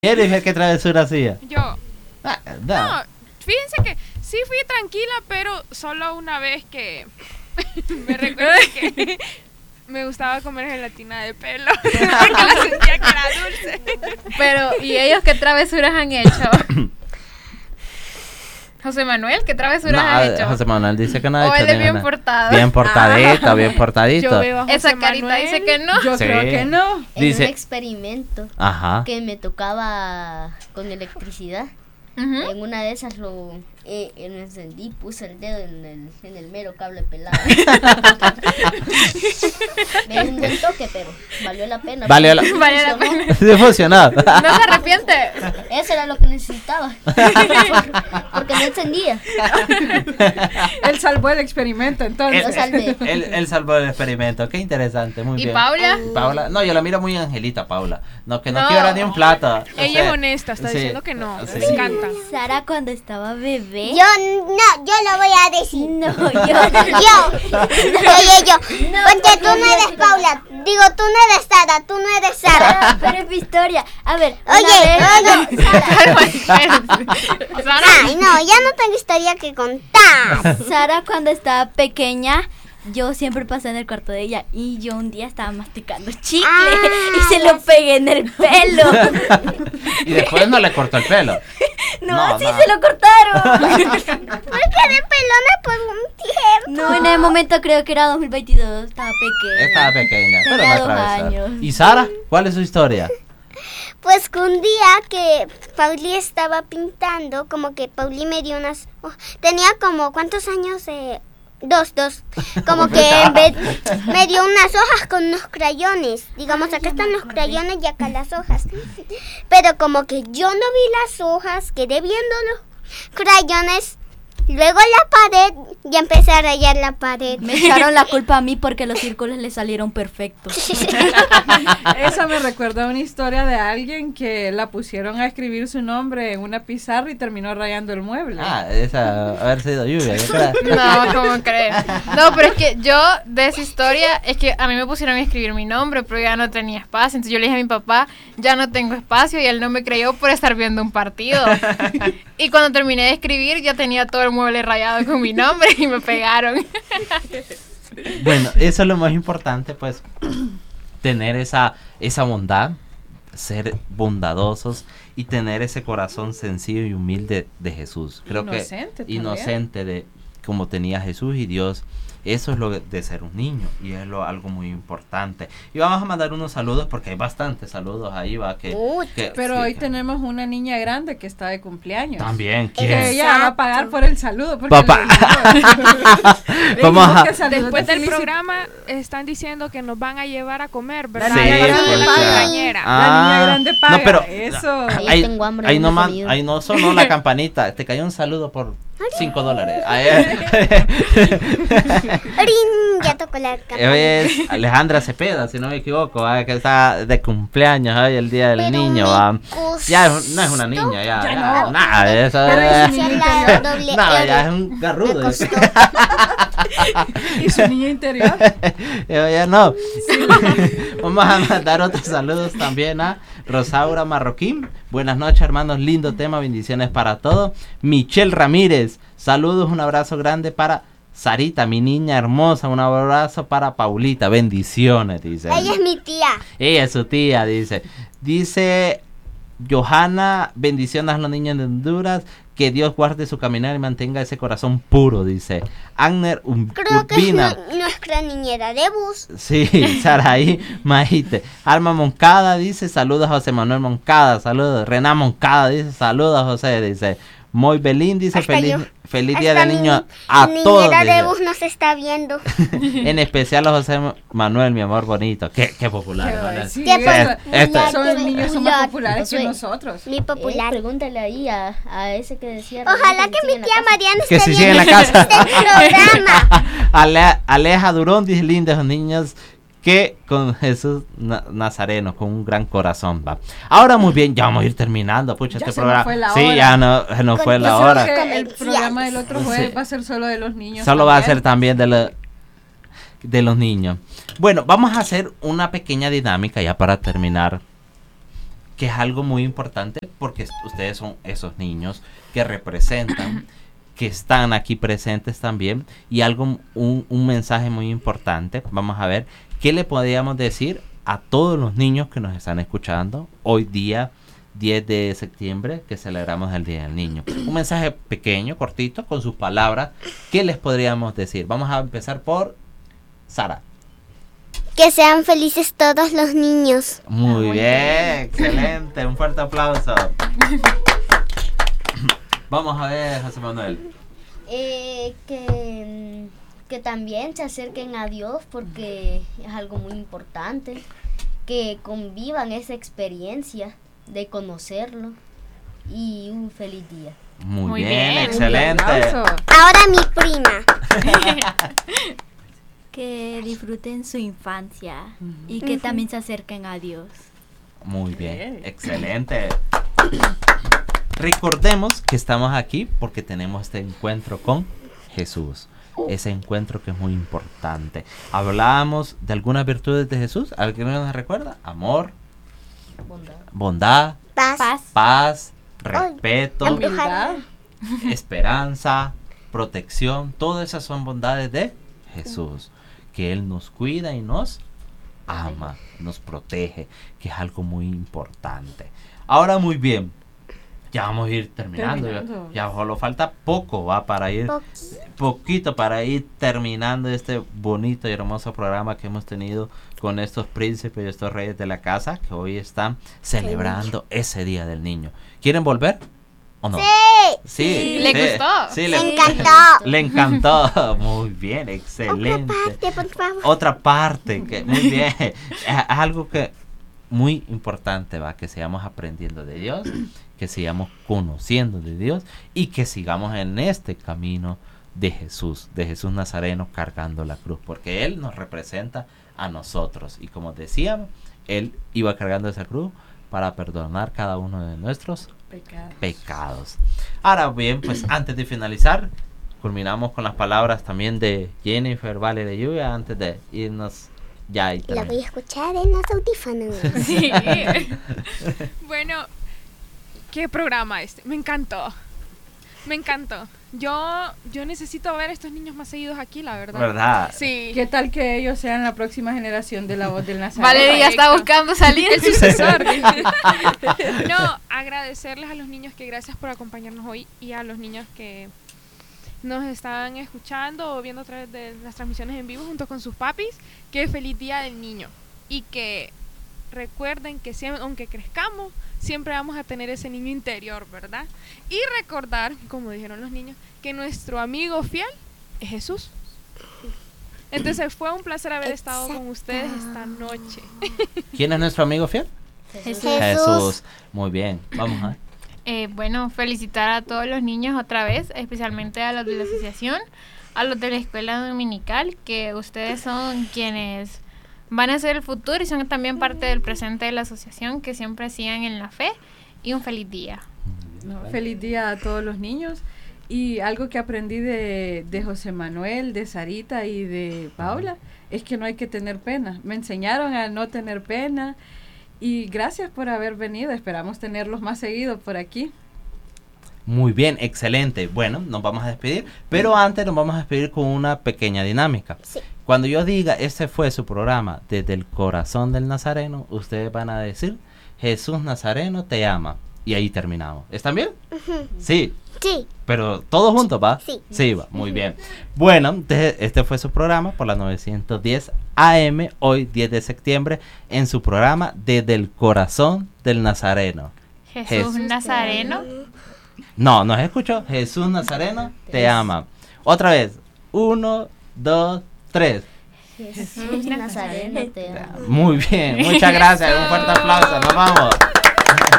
¿Eres qué travesura hacía? Yo. No. No, fíjense que sí fui tranquila, pero solo una vez que me recuerdo que me gustaba comer gelatina de pelo porque la sentía que era dulce. Pero, ¿y ellos qué travesuras han hecho? José Manuel, ¿qué travesuras has hecho? José Manuel dice que no ha O hecho él es bien ninguna. portado. Bien portadito, bien portadito. Yo veo a José Esa carita Manuel. dice que no. Yo Sí. creo que no. Dice- En un experimento Ajá. que me tocaba con electricidad. Ujú. En una de esas lo encendí, puse el dedo en el mero cable pelado. Me dio un buen toque, pero valió la pena. Valió la- Valió la Funcionó. pena. Sí funcionó. No se arrepiente. Eso era lo que necesitaba. Porque no encendía. Él salvó el experimento, entonces. Lo salvé. Él salvó el experimento. Qué interesante, muy ¿Y bien. Paula? Paula, no, yo la miro muy angelita, Paula. No, que no No. quiebra ni un plato. Ella es honesta, está sí. diciendo que no. Sí. Me encanta. Sara cuando estaba bebé. Yo lo voy a decir. No, Yo. Porque tú no eres Paula. Digo, tú no eres Sara, tú no eres Sara. Pero es mi historia. A ver, Oye, Sara. Ay, no, ya no tengo historia que contar. Sara cuando estaba pequeña, yo siempre pasé en el cuarto de ella y yo un día estaba masticando chicle y se lo pegué en el pelo. Y después no le cortó el pelo. No, sí no. se lo cortaron. Porque de pelona por un tiempo. No, en el momento creo que era 2022, estaba pequeña. Estaba pequeña, pero Tenía no 2 atravesó. años. ¿Y Sara? ¿Cuál es su historia? Pues que un día que Pauli estaba pintando, como que Pauli me dio unas... tenía como, ¿cuántos años? Dos. Como que me dio unas hojas con unos crayones. Digamos, acá están los crayones y acá las hojas. Pero como que yo no vi las hojas, quedé viendo los crayones. Luego la pared y empecé a rayar la pared. Me echaron la culpa a mí porque los círculos le salieron perfectos. Eso me recuerda a una historia de alguien que la pusieron a escribir su nombre en una pizarra y terminó rayando el mueble. Esa haber sido lluvia, yo creo. No, ¿cómo crees? No, pero es que yo de esa historia, es que a mí me pusieron a escribir mi nombre, pero ya no tenía espacio. Entonces yo le dije a mi papá, ya no tengo espacio, y él no me creyó por estar viendo un partido. Y cuando terminé de escribir, ya tenía todo el mueble rayado con mi nombre y me pegaron. Bueno, eso es lo más importante, pues, tener esa bondad, ser bondadosos y tener ese corazón sencillo y humilde de Jesús. Creo Inocente que también. inocente de como tenía Jesús y Dios. Eso es lo de ser un niño y es algo muy importante. Y vamos a mandar unos saludos porque hay bastantes saludos ahí, va que Pero sí, hoy que- tenemos una niña grande que está de cumpleaños. también Que ¿quién? ella va a pagar por el saludo. porque Papá. le Vamos dijimos a- que saludos Después de del felici- programa están diciendo que nos van a llevar a comer, ¿verdad? Sí, Ya pues, la ya. cumpleañera. La niña grande paga. No, pero eso. Ahí tengo hambre, ahí no no he comido. ahí no sonó la campanita. Te cayó un saludo por $5. Rin, ya tocó la cámara. Es Alejandra Cepeda, si no me equivoco, que está de cumpleaños hoy, el día del Pero niño. me Ya no es una niña, ya no. nada de eso. Pero es Hacia un el lado, doble Nada, R. ya es un garrudo. Me costó. Y su niña interior. Ya no. Vamos a mandar otros saludos también a Rosaura Marroquín. Buenas noches, hermanos. Lindo tema. Bendiciones para todos. Michelle Ramírez. Saludos. Un abrazo grande para Sarita, mi niña hermosa. Un abrazo para Paulita. Bendiciones, dice. Ella es mi tía. Ella es su tía, dice. Dice Johanna, bendiciones a los niños de Honduras. Que Dios guarde su caminar y mantenga ese corazón puro, dice. Agner Creo que es Urbina. nuestra niñera de bus. Sí, Saraí Maite. Alma Moncada dice, saludos a José Manuel Moncada, saludos. Rená Moncada dice, saludos José, dice. Moy Belín dice, Hasta feliz, yo. feliz día Hasta del mi niño a todos. niñera de dice. bus nos está viendo. En especial a José Manuel, mi amor bonito. Qué popular, Manuel. Sí, ¿Qué eso- Este- son los niños son más Popular. populares que Soy- nosotros. Mi popular. Pregúntale ahí a ese que decía. Ojalá que mi tía Mariana Que esté si sigue en la viendo casa. este programa. Aleja Durón dice, lindos niños que con Jesús Nazareno, con un gran corazón, va. Ahora muy bien, ya vamos a ir terminando, pucha, Ya este se nos programa. fue la Sí, hora. ya no, se nos fue la Yo hora. creo Que el programa del otro jueves Sí. va a ser solo de los niños. Solo va a ser también. también de los niños. Bueno, vamos a hacer una pequeña dinámica ya para terminar. que es algo muy importante porque ustedes son esos niños que representan, que están aquí presentes también, y un mensaje muy importante. Vamos a ver qué le podríamos decir a todos los niños que nos están escuchando hoy día 10 de septiembre, que celebramos el Día del Niño. Un mensaje pequeño, cortito, con sus palabras. ¿Qué les podríamos decir? Vamos a empezar por Sara. Que sean felices todos los niños. Muy bien, excelente, un fuerte aplauso. Vamos a ver, José Manuel. Que también se acerquen a Dios porque es algo muy importante. Que convivan esa experiencia de conocerlo y un feliz día. Muy bien, excelente. Ahora mi prima. Que disfruten su infancia y que también se acerquen a Dios. Muy bien, excelente. Recordemos que estamos aquí porque tenemos este encuentro con Jesús. Ese encuentro que es muy importante. Hablábamos de algunas virtudes de Jesús. ¿Alguien nos recuerda? Amor, bondad, paz, respeto, Humildad. esperanza, protección. Todas esas son bondades de Jesús. Que Él nos cuida y nos ama, nos protege, que es algo muy importante. Ahora, muy bien, ya vamos a ir terminando. Ya solo falta poco, va, para ir poquito para ir terminando este bonito y hermoso programa que hemos tenido con estos príncipes y estos reyes de la casa que hoy están celebrando ese Día del Niño. ¿Quieren volver o no? Sí. ¿Le gustó? Sí, Me encantó. Le encantó. Muy bien, excelente. Otra parte, por favor. Otra parte, que muy bien. Es algo que muy importante, va, que sigamos aprendiendo de Dios, que sigamos conociendo de Dios y que sigamos en este camino de Jesús Nazareno cargando la cruz, porque Él nos representa a nosotros y como decíamos, Él iba cargando esa cruz para perdonar cada uno de nuestros pecados. Ahora bien, pues antes de finalizar, culminamos con las palabras también de Jennifer Vale de Lluvia antes de irnos ya. Y La voy a escuchar en los audífonos. Sí. Bueno, ¿qué programa este? Me encantó. Me encantó. Yo necesito ver a estos niños más seguidos aquí, la verdad. ¿Verdad? Sí. ¿Qué tal que ellos sean la próxima generación de la voz del Nazareno? Vale, ya está buscando salir. El sucesor. No, agradecerles a los niños que gracias por acompañarnos hoy y a los niños que nos están escuchando o viendo a través de las transmisiones en vivo junto con sus papis, que feliz Día del Niño y que recuerden que siempre, aunque crezcamos, siempre vamos a tener ese niño interior, ¿verdad? Y recordar, como dijeron los niños, que nuestro amigo fiel es Jesús. Entonces fue un placer haber estado con ustedes esta noche. ¿Quién es nuestro amigo fiel? Jesús. Muy bien, vamos a ver. Bueno, felicitar a todos los niños otra vez, especialmente a los de la asociación, a los de la escuela dominical, que ustedes son quienes van a ser el futuro y son también parte del presente de la asociación, que siempre sigan en la fe, y un feliz día. Feliz día a todos los niños. Y algo que aprendí de José Manuel, de Sarita y de Paula, es que no hay que tener pena. Me enseñaron a no tener pena. Y gracias por haber venido. Esperamos tenerlos más seguidos por aquí. Muy bien, excelente. Bueno, nos vamos a despedir, pero antes nos vamos a despedir con una pequeña dinámica. Sí. Cuando yo diga, este fue su programa desde el corazón del Nazareno, ustedes van a decir, Jesús Nazareno te ama. Y ahí terminamos. ¿Están bien? Sí. Sí. Pero todos juntos, ¿va? Sí. Sí, va. Muy bien. Bueno, entonces, este fue su programa por las 910 AM, hoy 10 de septiembre, en su programa Desde el Corazón del Nazareno. Jesús Nazareno. No, ¿nos escuchó? Jesús Nazareno te ama. Otra vez. 1, 2, 3. Jesús Nazareno te ama. Muy bien. Muchas gracias. Un fuerte aplauso. Nos vamos.